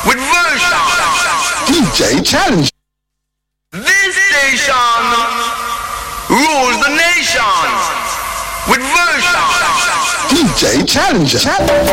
with version. DJ Challenge. This station rules the nation with version. DJ Challenger.